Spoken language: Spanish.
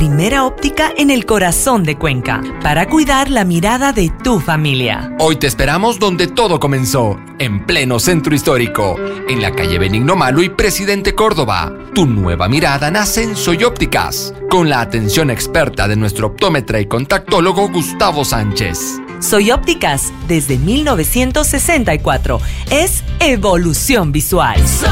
primera óptica en el corazón de Cuenca, para cuidar la mirada de tu familia. Hoy te esperamos donde todo comenzó, en pleno centro histórico, en la calle Benigno Malo y Presidente Córdoba. Tu nueva mirada nace en Soy Ópticas, con la atención experta de nuestro optómetra y contactólogo Gustavo Sánchez. Soy Ópticas, desde 1964, es evolución visual.